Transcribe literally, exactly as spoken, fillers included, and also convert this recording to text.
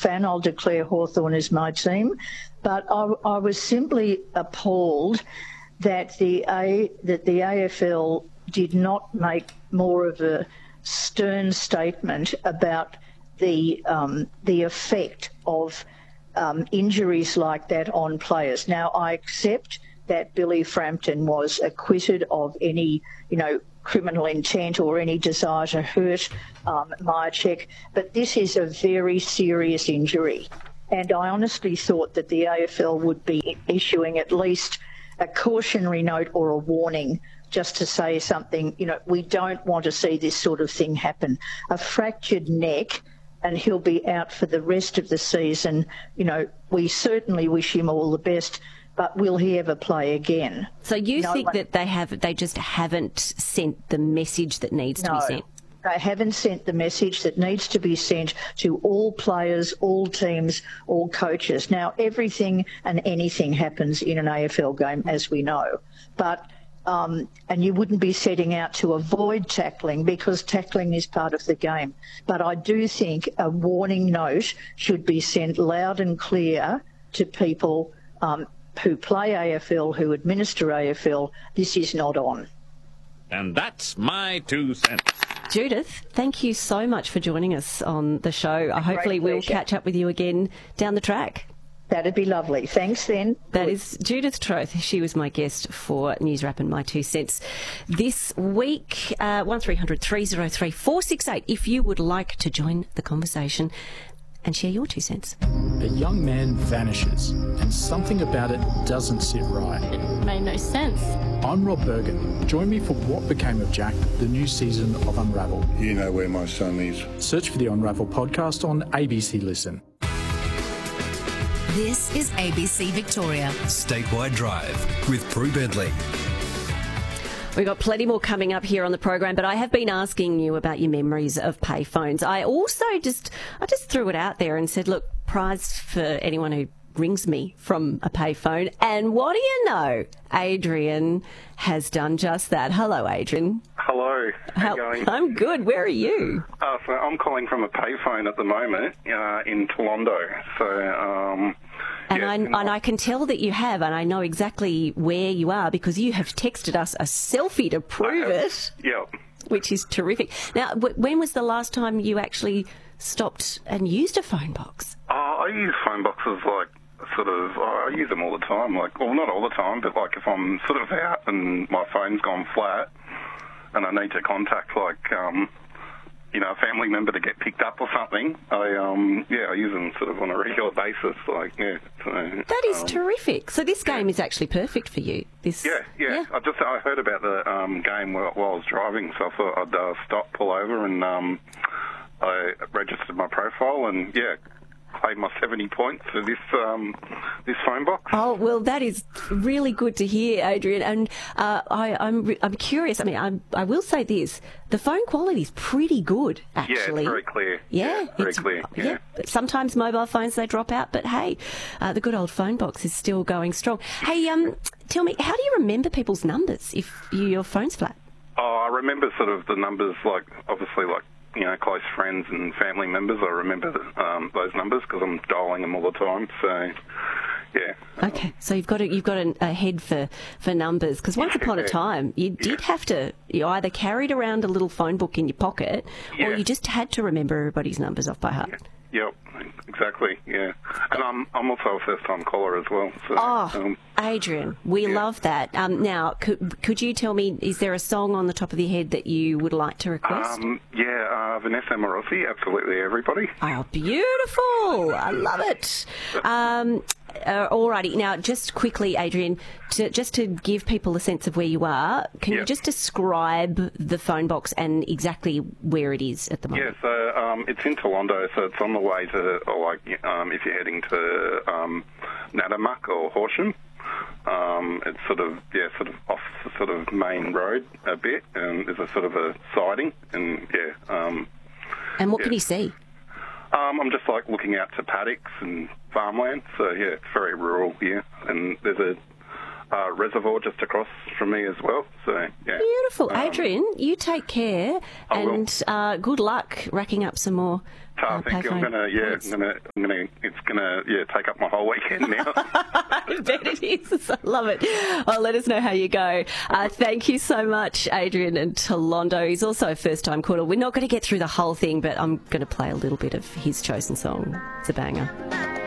fan. I'll declare Hawthorn as my team. But I, I was simply appalled that the A that the A F L did not make more of a stern statement about the um, the effect of um, injuries like that on players. Now, I accept that Billy Frampton was acquitted of any, you know, criminal intent or any desire to hurt um, Myercheck, but this is a very serious injury. And I honestly thought that the A F L would be issuing at least a cautionary note or a warning just to say something, you know, we don't want to see this sort of thing happen. A fractured neck, and he'll be out for the rest of the season. You know, we certainly wish him all the best, but will he ever play again? So you no think one... that they have, they just haven't sent the message that needs no, to be sent? They haven't sent the message that needs to be sent to all players, all teams, all coaches. Now, everything and anything happens in an A F L game, as we know, but um, and you wouldn't be setting out to avoid tackling because tackling is part of the game. But I do think a warning note should be sent loud and clear to people um, who play A F L, who administer A F L. This is not on. And that's my two cents. Judith, thank you so much for joining us on the show. A Hopefully we'll pleasure. catch up with you again down the track. That'd be lovely. Thanks then. That Good. is Judith Troth. She was my guest for News Wrap and My Two Cents this week. Uh, one three hundred three oh three four six eight if you would like to join the conversation and share your two cents. A young man vanishes and something about it doesn't sit right. It made no sense. I'm Rob Bergen. Join me for What Became of Jack, the new season of Unravel. You know where my son is. Search for the Unravel podcast on A B C Listen. This is A B C Victoria. Statewide Drive with Prue Bentley. We've got plenty more coming up here on the program, but I have been asking you about your memories of payphones. I also just, I just threw it out there and said, look, prize for anyone who rings me from a payphone. And what do you know? Adrian has done just that. Hello, Adrian. Hello. How you going? I'm good. Where are you? Uh, so I'm calling from a payphone at the moment uh, in Toronto. So, um, and, yeah, I, and I can tell that you have, and I know exactly where you are because you have texted us a selfie to prove it. Yep. Which is terrific. Now, w- when was the last time you actually stopped and used a phone box? Uh, I use phone boxes like sort of, I use them all the time. Like, well, not all the time, but like if I'm sort of out and my phone's gone flat and I need to contact like, um, you know, a family member to get picked up or something, I, um, yeah, I use them sort of on a regular basis. Like, yeah. So, that is um, terrific. So this game yeah. is actually perfect for you. This, yeah, yeah, yeah. I just I heard about the um, game while, while I was driving, so I thought I'd uh, stop, pull over, and um, I registered my profile, and yeah, claimed my seventy points for this um, this phone box. Oh well, that is really good to hear, Adrian. And uh, I, I'm I'm curious. I mean, I'm, I will say this: the phone quality is pretty good, actually. Yeah, it's very clear. Yeah, yeah very it's, clear. Yeah. yeah. Sometimes mobile phones they drop out, but hey, uh, the good old phone box is still going strong. Hey, um, tell me, how do you remember people's numbers if you, your phone's flat? Oh, I remember sort of the numbers, like obviously, like. You know, close friends and family members. I remember the, um, those numbers because I'm dialing them all the time. So, yeah. Okay, so you've got a, you've got a, a head for, for numbers because once upon a time you did yeah. have to. You either carried around a little phone book in your pocket, yeah. or you just had to remember everybody's numbers off by heart. Yeah. Yep, exactly. Yeah, and I'm I'm also a first-time caller as well. So, oh, um, Adrian, we yeah. love that. Um, now, could could you tell me, is there a song on the top of your head that you would like to request? Um, yeah, uh, Vanessa Morosi, absolutely everybody. Oh, beautiful! I love it. Um, uh, alrighty, now just quickly, Adrian, to, just to give people a sense of where you are, can yep. you just describe the phone box and exactly where it is at the moment? Yeah, so um, it's in Toronto, so it's on the way to, or like, um, if you're heading to um, Nadamak or Horsham. Um, it's sort of, yeah, sort of off the sort of main road a bit, and there's a sort of a siding, and yeah. Um, and what yeah. can you see? Um, I'm just like looking out to paddocks and farmland, so yeah, it's very rural here, and there's a uh, reservoir just across from me as well. So yeah. Beautiful. Um, Adrian, you take care I will. and uh, good luck racking up some more. Oh, Uh, thank you. I'm payphone gonna, yeah, points. I'm gonna, I'm gonna, it's gonna, yeah, take up my whole weekend now. I bet it is. I love it. Well, let us know how you go. Uh, thank you so much, Adrian and Tolondo. He's also a first-time caller. We're not going to get through the whole thing, but I'm going to play a little bit of his chosen song. It's a banger.